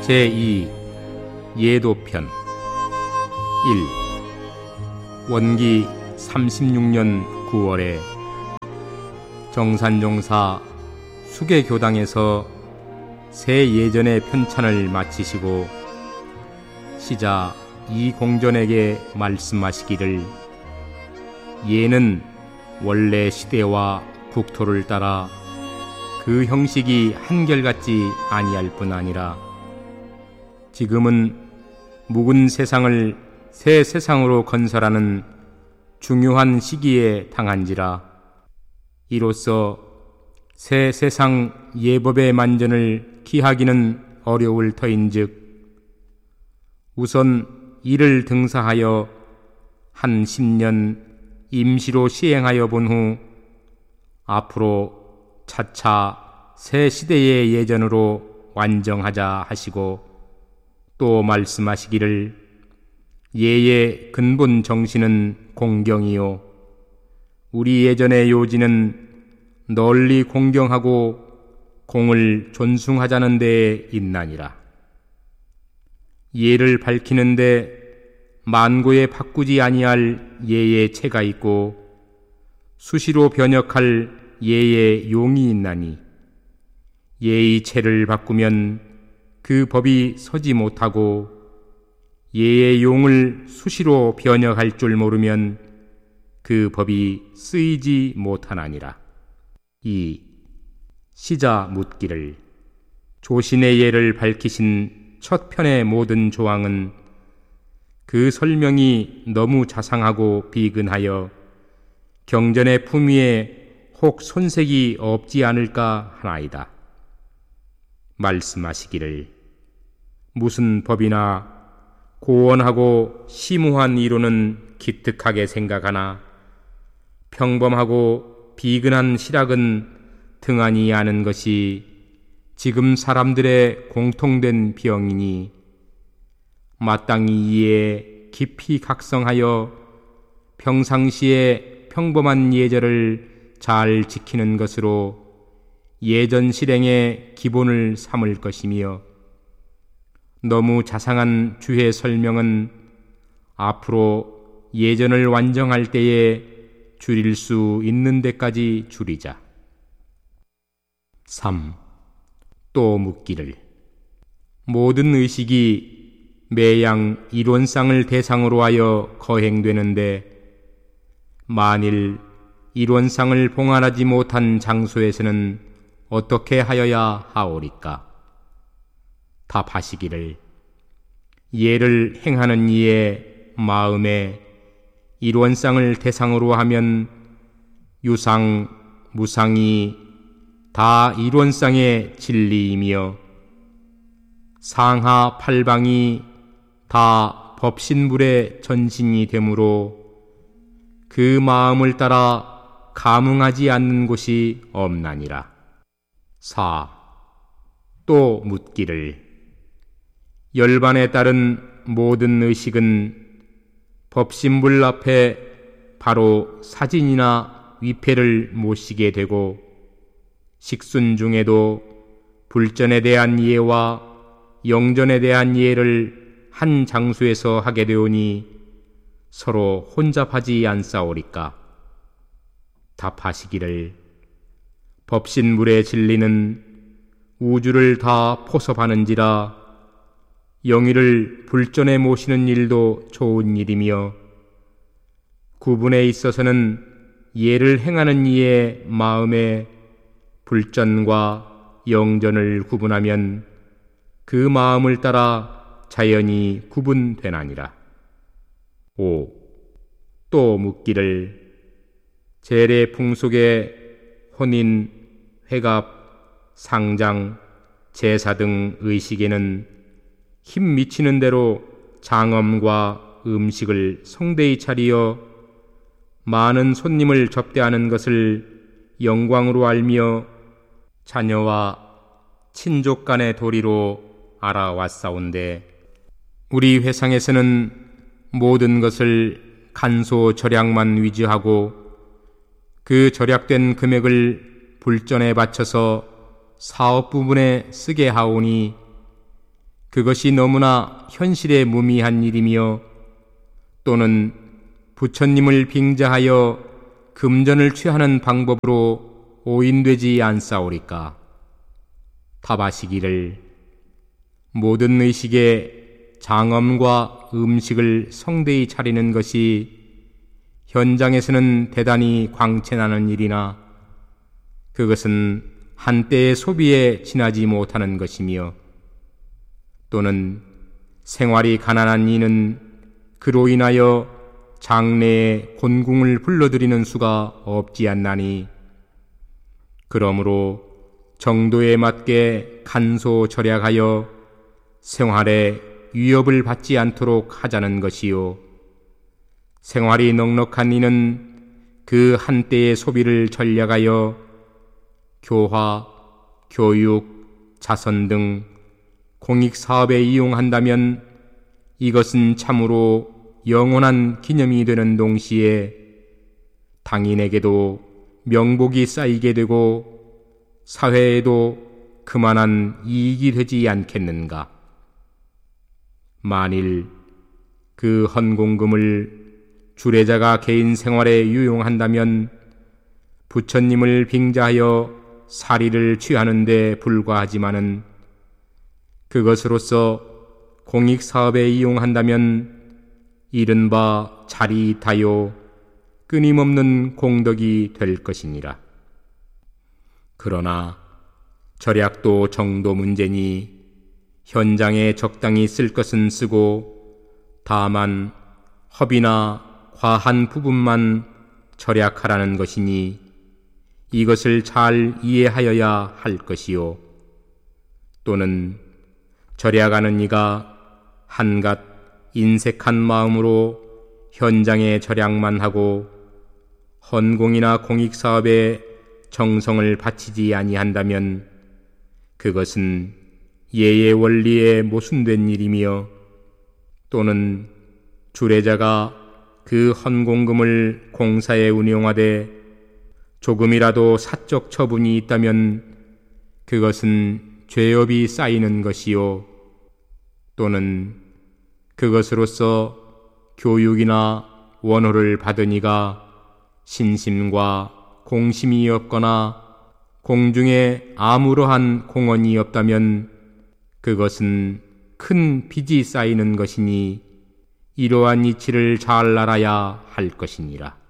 제2 예도편 1. 원기 36년 9월에 정산종사 수계교당에서 새 예전의 편찬을 마치시고 시자 이공전에게 말씀하시기를, 예는 원래 시대와 국토를 따라 그 형식이 한결같지 아니할 뿐 아니라 지금은 묵은 세상을 새 세상으로 건설하는 중요한 시기에 당한지라. 이로써 새 세상 예법의 만전을 기하기는 어려울 터인즉 우선 이를 등사하여 한 10년 임시로 시행하여 본 후 앞으로 차차 새 시대의 예전으로 완정하자 하시고, 또 말씀하시기를, 예의 근본 정신은 공경이요 우리 예전의 요지는 널리 공경하고 공을 존숭하자는 데에 있나니라. 예를 밝히는데 만고에 바꾸지 아니할 예의 체가 있고 수시로 변혁할 예의 용이 있나니, 예의 체를 바꾸면 그 법이 서지 못하고 예의 용을 수시로 변혁할 줄 모르면 그 법이 쓰이지 못하나니라. 2. 시자 묻기를, 조신의 예를 밝히신 첫 편의 모든 조항은 그 설명이 너무 자상하고 비근하여 경전의 품위에 혹 손색이 없지 않을까 하나이다. 말씀하시기를, 무슨 법이나 고원하고 심오한 이론은 기특하게 생각하나 평범하고 비근한 실학은 등한히 아는 것이 지금 사람들의 공통된 병이니, 마땅히 이에 깊이 각성하여 평상시에 평범한 예절을 잘 지키는 것으로 예전 실행의 기본을 삼을 것이며, 너무 자상한 주의 설명은 앞으로 예전을 완정할 때에 줄일 수 있는 데까지 줄이자. 3. 또 묻기를, 모든 의식이 매양 이론상을 대상으로 하여 거행되는데 만일 이론상을 봉안하지 못한 장소에서는 어떻게 하여야 하오리까? 답하시기를, 예를 행하는 이의 마음에 이론상을 대상으로 하면 유상, 무상이 다 이론상의 진리이며 상하 팔방이 다 법신불의 전신이 되므로 그 마음을 따라 감응하지 않는 곳이 없나니라. 4. 또 묻기를, 열반에 따른 모든 의식은 법신불 앞에 바로 사진이나 위패를 모시게 되고, 식순 중에도 불전에 대한 예와 영전에 대한 예를 한 장소에서 하게 되오니 서로 혼잡하지 않사오리까? 답하시기를, 법신물의 진리는 우주를 다 포섭하는지라 영의를 불전에 모시는 일도 좋은 일이며, 구분에 있어서는 예를 행하는 이의 마음에 불전과 영전을 구분하면 그 마음을 따라 자연히 구분되나니라. 5. 또 묻기를, 재래 풍속의 혼인, 회갑, 상장, 제사 등 의식에는 힘 미치는 대로 장엄과 음식을 성대히 차리어 많은 손님을 접대하는 것을 영광으로 알며 자녀와 친족 간의 도리로 알아왔사온데, 우리 회상에서는 모든 것을 간소 절약만 위주하고 그 절약된 금액을 불전에 바쳐서 사업 부분에 쓰게 하오니 그것이 너무나 현실에 무미한 일이며 또는 부처님을 빙자하여 금전을 취하는 방법으로 오인되지 않사오리까? 답하시기를 모든 의식에 장엄과 음식을 성대히 차리는 것이 현장에서는 대단히 광채나는 일이나 그것은 한때의 소비에 지나지 못하는 것이며 또는 생활이 가난한 이는 그로 인하여 장래에 곤궁을 불러들이는 수가 없지 않나니 그러므로 정도에 맞게 간소절약하여 생활에 위협을 받지 않도록 하자는 것이요 생활이 넉넉한 이는 그 한때의 소비를 전략하여 교화, 교육, 자선 등 공익사업에 이용한다면 이것은 참으로 영원한 기념이 되는 동시에 당인에게도 명복이 쌓이게 되고 사회에도 그만한 이익이 되지 않겠는가? 만일 그 헌공금을 주례자가 개인 생활에 유용한다면 부처님을 빙자하여 사리를 취하는 데 불과하지만은 그것으로서 공익사업에 이용한다면 이른바 자리타요 끊임없는 공덕이 될 것이니라. 그러나 절약도 정도 문제니 현장에 적당히 쓸 것은 쓰고 다만 허비나 과한 부분만 절약하라는 것이니 이것을 잘 이해하여야 할 것이요 또는 절약하는 이가 한갓 인색한 마음으로 현장에 절약만 하고 헌공이나 공익사업에 정성을 바치지 아니한다면 그것은 예의 원리에 모순된 일이며 또는 주례자가 그 헌공금을 공사에 운용하되 조금이라도 사적 처분이 있다면 그것은 죄업이 쌓이는 것이요 또는 그것으로서 교육이나 원호를 받은 이가 신심과 공심이 없거나 공중에 아무러한 공헌이 없다면 그것은 큰 빚이 쌓이는 것이니 이러한 이치를 잘 알아야 할 것이니라.